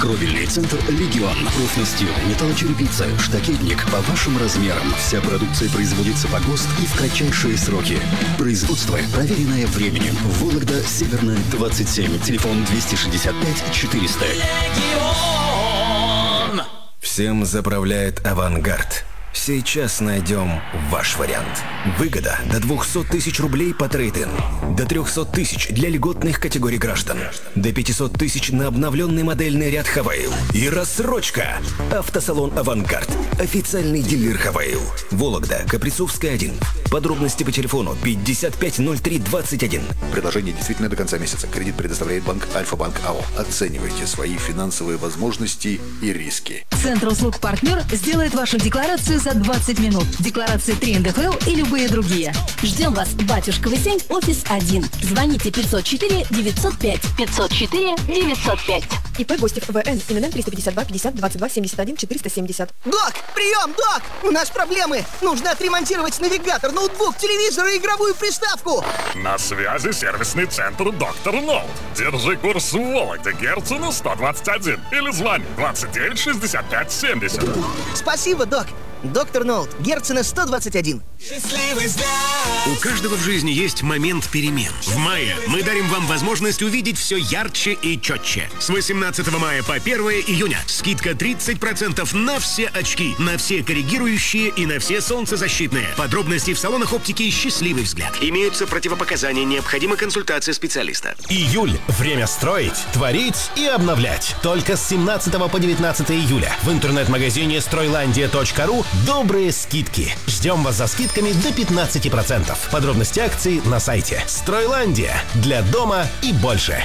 Кровельный центр «Легион». Профнастил, металлочерепица, штакетник по вашим размерам. Вся продукция производится по ГОСТ и в кратчайшие сроки. Производство, проверенное временем. Вологда, Северная, 27. Телефон 265 400. «Легион». Всем заправляет «Авангард». Сейчас найдем ваш вариант. Выгода до 200 тысяч рублей по трейд-ин. До 300 тысяч для льготных категорий граждан. До 500 тысяч на обновленный модельный ряд «Хавейл». И рассрочка. Автосалон «Авангард». Официальный дилер «Хавейл». Вологда, Каприцовская, 1. Подробности по телефону 550321. Предложение действительно до конца месяца. Кредит предоставляет банк Альфа-Банк АО. Оценивайте свои финансовые возможности и риски. Центр услуг «Партнер» сделает вашу декларацию за 20 минут. Декларации 3 НДФЛ и любые другие. Ждем вас, Батюшковый 7, офис 1. Звоните 504 905. 504 905. ИП Гостев ВН. ИНН 352 50 22 71 470. Док, прием, док! У нас проблемы. Нужно отремонтировать навигатор, ноутбук, телевизор и игровую приставку. На связи сервисный центр «Доктор Ноут». Держи курс в Вологде, Герцена 121. Или звони 29 65 70. Спасибо, док. Доктор Ноут, Герцена 121. Счастливый взгляд. У каждого в жизни есть момент перемен. В мае мы дарим вам возможность увидеть все ярче и четче. С 18 мая по 1 июня скидка 30% на все очки, на все коррегирующие и на все солнцезащитные. Подробности в салонах оптики «Счастливый взгляд». Имеются противопоказания, необходима консультация специалиста. Июль. Время строить, творить и обновлять. Только с 17 по 19 июля в интернет-магазине Стройlandia.ru добрые скидки. Ждем вас за скидками до 15%. Подробности акций на сайте. Стройландия. Для дома и больше.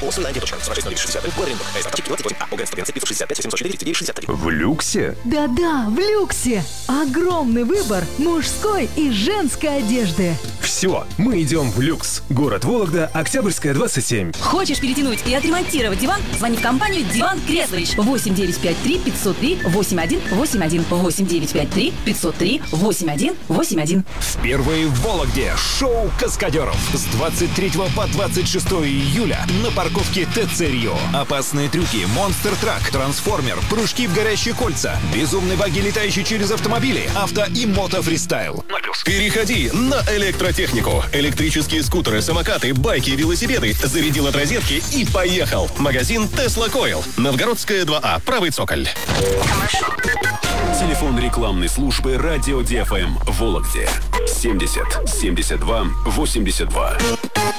В люксе? Да-да, в люксе. Огромный выбор мужской и женской одежды. Все, мы идем в люкс. Город Вологда, Октябрьская, 27. Хочешь перетянуть и отремонтировать диван? Звони в компанию «Диван Креслович». 8953 503 8181. 8953 503 8181. Впервые в Вологде шоу каскадеров с 23 по 26 июля на парковке ТЦ Рио. Опасные трюки, монстр-трак, трансформер, прыжки в горящие кольца, безумные баги, летающие через автомобили, авто и мото-фристайл. Переходи на электротехнику. Электрические скутеры, самокаты, байки, велосипеды. Зарядил от розетки и поехал. Магазин Tesla Coil. Новгородская, 2А. Правый цоколь. Телефон рекламной службы «Радио ДФМ» в Вологде. 70 72 82.